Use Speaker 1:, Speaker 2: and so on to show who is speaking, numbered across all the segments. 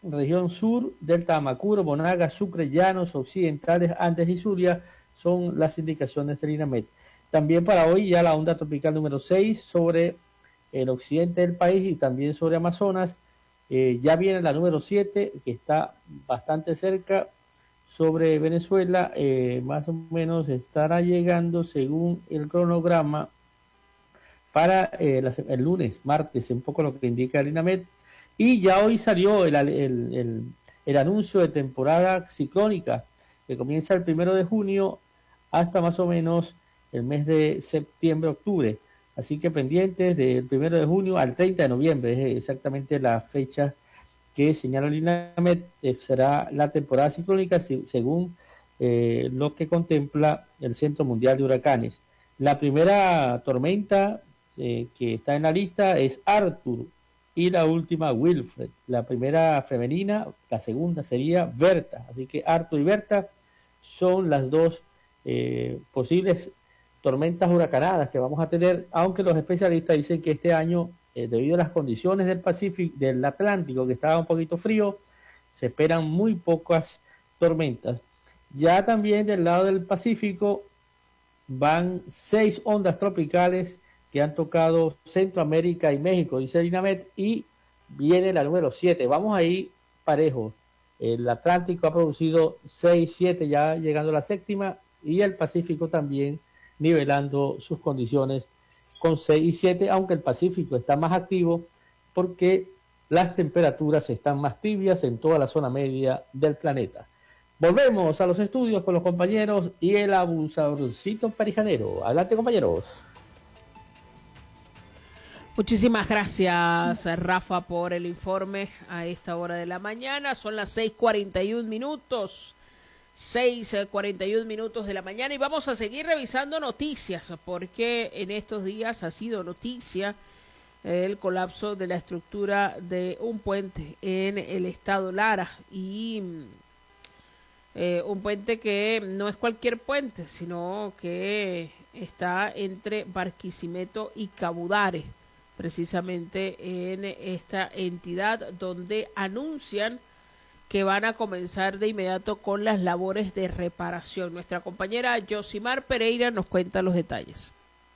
Speaker 1: región sur, Delta Amacuro, Monaga, Sucre, Llanos, Occidentales, Andes y Zulia son las indicaciones del INAMED. También para hoy ya la onda tropical número 6 sobre el occidente del país y también sobre Amazonas. Ya viene la número 7 que está bastante cerca sobre Venezuela, más o menos estará llegando según el cronograma para el lunes, martes, un poco lo que indica el INAMED. Y ya hoy salió el anuncio de temporada ciclónica que comienza el 1 de junio hasta más o menos el mes de septiembre-octubre. Así que pendientes del 1 de junio al 30 de noviembre, es exactamente la fecha que señala el INAMED, será la temporada ciclónica según lo que contempla el Centro Mundial de Huracanes. La primera tormenta que está en la lista es Arthur y la última Wilfred. La primera femenina, la segunda sería Berta. Así que Arthur y Berta son las dos posibles tormentas huracanadas que vamos a tener, aunque los especialistas dicen que este año, debido a las condiciones del Pacífico, del Atlántico, que estaba un poquito frío, se esperan muy pocas tormentas. Ya también del lado del Pacífico van 6 ondas tropicales que han tocado Centroamérica y México, dice el INAMED, y viene la número 7. Vamos ahí parejo. El Atlántico ha producido 6, 7, ya llegando a la séptima, y el Pacífico también nivelando sus condiciones con 6 y 7, aunque el Pacífico está más activo porque las temperaturas están más tibias en toda la zona media del planeta. Volvemos a los estudios con los compañeros y el abusadorcito perijanero. Adelante, compañeros.
Speaker 2: Muchísimas gracias, Rafa, por el informe a esta hora de la mañana. Son las 6:41 minutos. 6:41 minutos de la mañana y vamos a seguir revisando noticias porque en estos días ha sido noticia el colapso de la estructura de un puente en el estado Lara y un puente que no es cualquier puente, sino que está entre Barquisimeto y Cabudare, precisamente en esta entidad donde anuncian que van a comenzar de inmediato con las labores de reparación. Nuestra compañera Yosimar Pereira nos cuenta los detalles.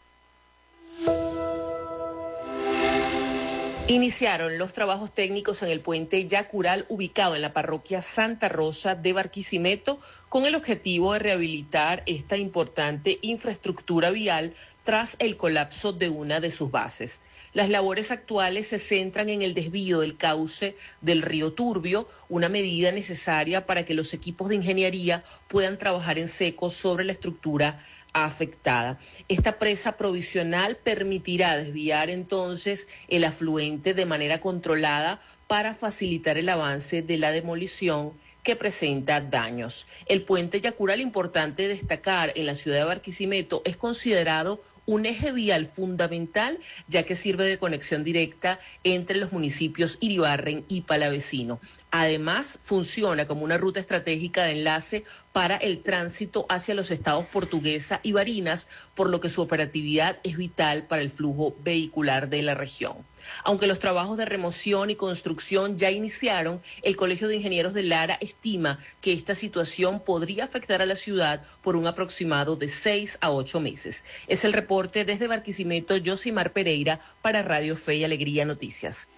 Speaker 3: Iniciaron los trabajos técnicos en el puente Yacural, ubicado en la parroquia Santa Rosa de Barquisimeto, con el objetivo de rehabilitar esta importante infraestructura vial tras el colapso de una de sus bases. Las labores actuales se centran en el desvío del cauce del río Turbio, una medida necesaria para que los equipos de ingeniería puedan trabajar en seco sobre la estructura afectada. Esta presa provisional permitirá desviar entonces el afluente de manera controlada para facilitar el avance de la demolición que presenta daños. El puente Yacural, importante destacar en la ciudad de Barquisimeto, es considerado un eje vial fundamental, ya que sirve de conexión directa entre los municipios Iribarren y Palavecino. Además, funciona como una ruta estratégica de enlace para el tránsito hacia los estados Portuguesa y Barinas, por lo que su operatividad es vital para el flujo vehicular de la región. Aunque los trabajos de remoción y construcción ya iniciaron, el Colegio de Ingenieros de Lara estima que esta situación podría afectar a la ciudad por un aproximado de 6 a 8 meses. Es el reporte desde Barquisimeto, Yosimar Pereira, para Radio Fe y Alegría Noticias.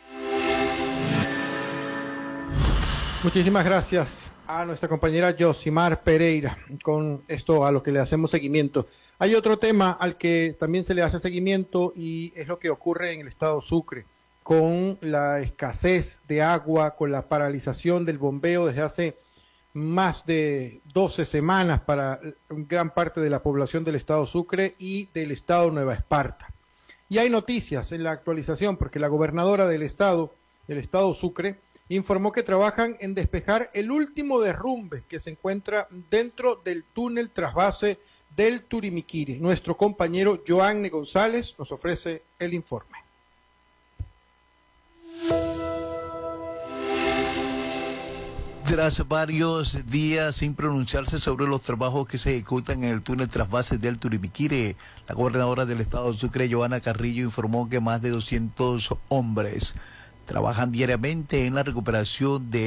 Speaker 4: Muchísimas gracias a nuestra compañera Yosimar Pereira. Con esto a lo que le hacemos seguimiento. Hay otro tema al que también se le hace seguimiento y es lo que ocurre en el estado Sucre, con la escasez de agua, con la paralización del bombeo desde hace más de 12 semanas para gran parte de la población del estado Sucre y del estado Nueva Esparta. Y hay noticias en la actualización porque la gobernadora del estado Sucre, informó que trabajan en despejar el último derrumbe que se encuentra dentro del túnel trasvase del Turimiquiri. Nuestro compañero Joanny González nos ofrece el informe.
Speaker 5: Tras varios días sin pronunciarse sobre los trabajos que se ejecutan en el túnel trasvase del Turimiquiri, la gobernadora del estado Sucre, Joana Carrillo, informó que más de 200 hombres trabajan diariamente en la recuperación de